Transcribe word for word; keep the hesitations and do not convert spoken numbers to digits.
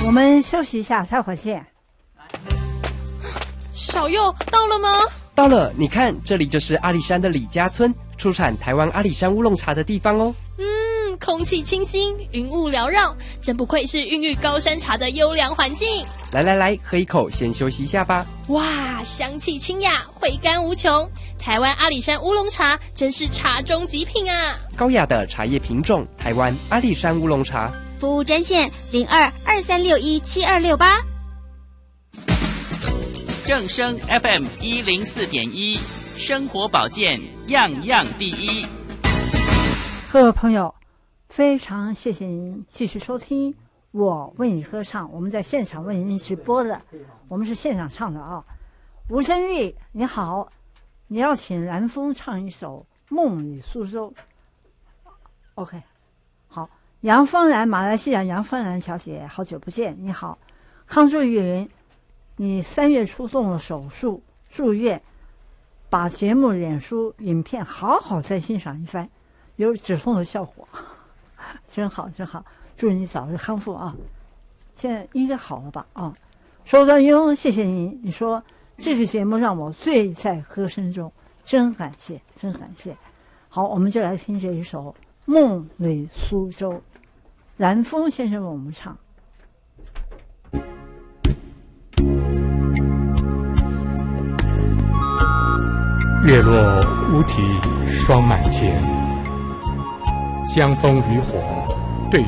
我们休息一下，待会儿见。 小佑到了吗？ 到了，你看，这里就是阿里山的李家村，出产台湾阿里山乌龙茶的地方哦。 嗯，空气清新，云雾缭绕，真不愧是孕育高山茶的优良环境。 来来来，喝一口，先休息一下吧。 哇，香气清雅，回甘无穷。台湾阿里山乌龙茶真是茶中极品啊！ 高雅的茶叶品种，台湾阿里山乌龙茶。 服务专线零二二三六一七二六八。 正声 F M 一零四点一，生活保健样样第一。 各位朋友，非常谢谢您继续收听我为你歌唱，我们在现场为您直播的，我们是现场唱的啊。吴珍玉，你好，你要请蓝风唱一首《梦里苏州》。OK， 好，杨芳兰，马来西亚杨芳兰小姐，好久不见，你好。康祝云，你三月初动了手术，住院，把节目、脸书、影片好好再欣赏一番，有止痛的效果，真好真好，祝你早日康复啊！现在应该好了吧？啊，周端庸，谢谢你，你说这个节目让我醉在歌声中，真感谢，真感谢。好，我们就来听这一首《梦里苏州》，蓝风先生为我们唱。 月落乌啼霜满天，江枫渔火